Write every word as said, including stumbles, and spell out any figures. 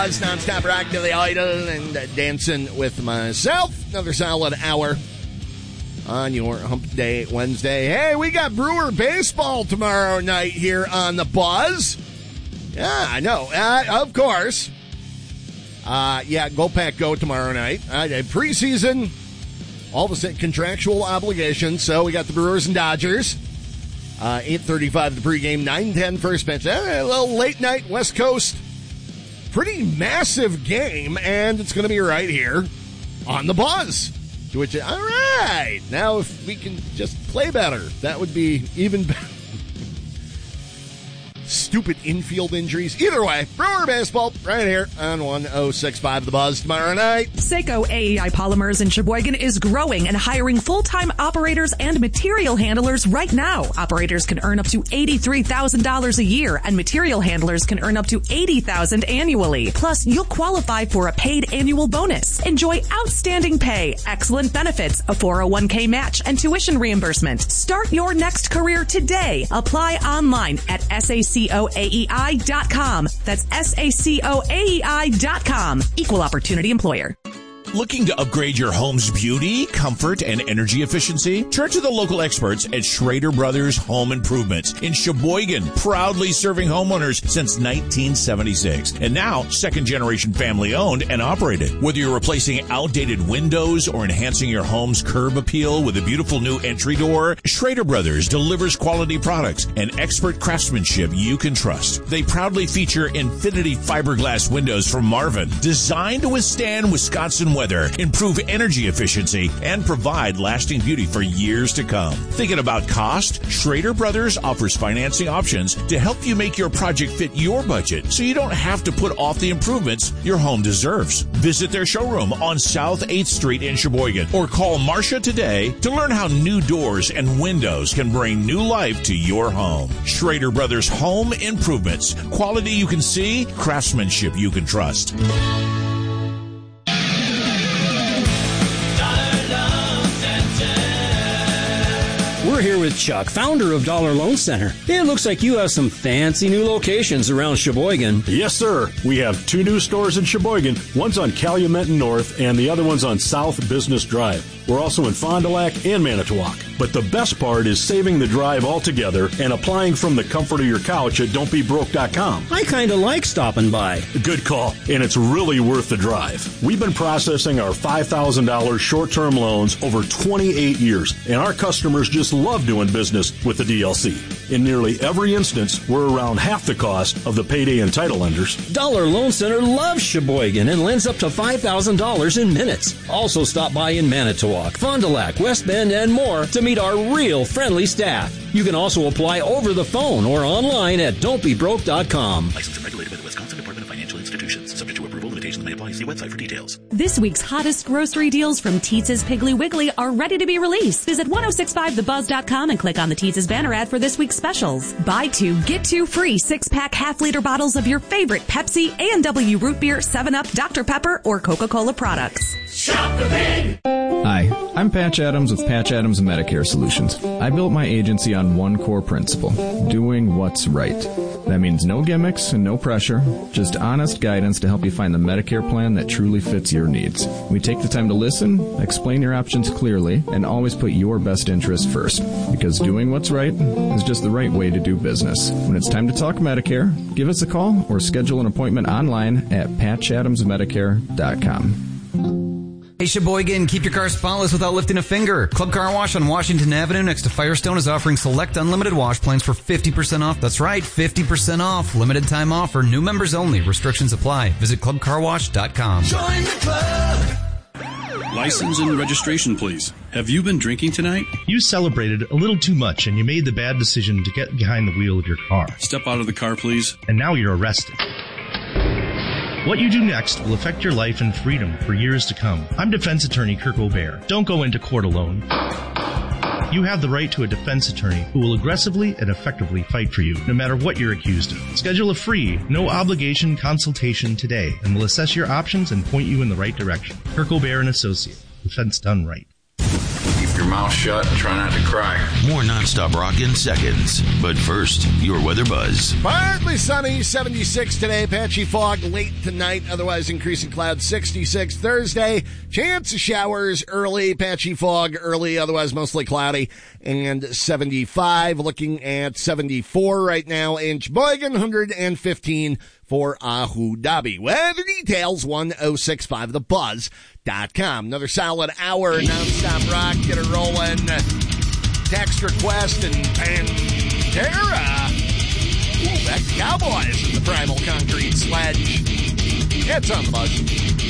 Buzz, non-stop rock to the idol, and uh, dancing with myself. Another solid hour on your Hump Day Wednesday. Hey, we got Brewer baseball tomorrow night here on the Buzz. Yeah, I know. Uh, of course. Uh, yeah, go Pack Go tomorrow night. Uh, preseason, all the contractual obligations. So we got the Brewers and Dodgers. Uh, eight thirty-five the pregame, nine ten first pitch. Uh, a little late night West Coast. Pretty massive game, and it's going to be right here on the Buzz. To which, all right, now if we can just play better, that would be even better. Stupid infield injuries. Either way, Brewer baseball right here on one oh six point five The Buzz tomorrow night. Seiko A E I Polymers in Sheboygan is growing and hiring full-time operators and material handlers right now. Operators can earn up to eighty-three thousand dollars a year, and material handlers can earn up to eighty thousand dollars annually. Plus, you'll qualify for a paid annual bonus. Enjoy outstanding pay, excellent benefits, a four oh one k match, and tuition reimbursement. Start your next career today. Apply online at S A C O A E I dot com. That's S A C O A E I dot com. Equal opportunity employer. Looking to upgrade your home's beauty, comfort, and energy efficiency? Turn to the local experts at Schrader Brothers Home Improvements in Sheboygan, proudly serving homeowners since nineteen seventy-six. And now, second-generation family-owned and operated. Whether you're replacing outdated windows or enhancing your home's curb appeal with a beautiful new entry door, Schrader Brothers delivers quality products and expert craftsmanship you can trust. They proudly feature Infinity fiberglass windows from Marvin, designed to withstand Wisconsin weather, improve energy efficiency, and provide lasting beauty for years to come. Thinking about cost? Schrader Brothers offers financing options to help you make your project fit your budget so you don't have to put off the improvements your home deserves. Visit their showroom on South eighth Street in Sheboygan or call Marcia today to learn how new doors and windows can bring new life to your home. Schrader Brothers Home Improvements. Quality you can see, craftsmanship you can trust. We're here with Chuck, founder of Dollar Loan Center. It looks like you have some fancy new locations around Sheboygan. Yes, sir. We have two new stores in Sheboygan. One's on Calumet and North, and the other one's on South Business Drive. We're also in Fond du Lac and Manitowoc. But the best part is saving the drive altogether and applying from the comfort of your couch at don't be broke dot com. I kind of like stopping by. Good call, and it's really worth the drive. We've been processing our five thousand dollars short-term loans over twenty-eight years, and our customers just love doing business with the D L C. In nearly every instance, we're around half the cost of the payday and title lenders. Dollar Loan Center loves Sheboygan and lends up to five thousand dollars in minutes. Also stop by in Manitowoc, Fond du Lac, West Bend, and more to meet our real friendly staff. You can also apply over the phone or online at don't be broke dot com. Licensed and regulated by the Wisconsin Department of Financial Institutions. Subject to approval. Limitations may apply. See website for details. This week's hottest grocery deals from Teetz's Piggly Wiggly are ready to be released. Visit ten sixty-five the buzz dot com and click on the Teetz's banner ad for this week's specials. Buy two, get two free six-pack half-liter bottles of your favorite Pepsi, A and W Root Beer, seven up, Doctor Pepper, or Coca-Cola products. Shop the Pig! Hi, I'm Patch Adams with Patch Adams Medicare Solutions. I built my agency on one core principle, doing what's right. That means no gimmicks and no pressure, just honest guidance to help you find the Medicare plan that truly fits your needs. We take the time to listen, explain your options clearly, and always put your best interest first. Because doing what's right is just the right way to do business. When it's time to talk Medicare, give us a call or schedule an appointment online at patch adams medicare dot com. Hey Sheboygan, keep your car spotless without lifting a finger. Club Car Wash on Washington Avenue next to Firestone is offering select unlimited wash plans for fifty percent off. That's right, fifty percent off. Limited time offer. New members only. Restrictions apply. Visit club car wash dot com. Join the club. License and registration, please. Have you been drinking tonight? You celebrated a little too much and you made the bad decision to get behind the wheel of your car. Step out of the car, please. And now you're arrested. What you do next will affect your life and freedom for years to come. I'm defense attorney Kirk O'Bear. Don't go into court alone. You have the right to a defense attorney who will aggressively and effectively fight for you, no matter what you're accused of. Schedule a free, no-obligation consultation today, and we'll assess your options and point you in the right direction. Kirk O'Bear and Associate. Defense done right. If you're your mouth shut and try not to cry. More nonstop rock in seconds. But first, your weather buzz. Partly sunny, seventy-six today. Patchy fog late tonight. Otherwise, increasing clouds, sixty-six Thursday. Chance of showers early. Patchy fog early. Otherwise, mostly cloudy. And seventy-five. Looking at seventy-four right now in Sheboygan. one hundred fifteen for Abu Dhabi. Weather details, one oh six point five the buzz dot com. Another solid hour, nonstop rock, get it rolling. Text request and Pantera. Ooh, that Cowboys in the Primal Concrete Sledge. It's on the buzz.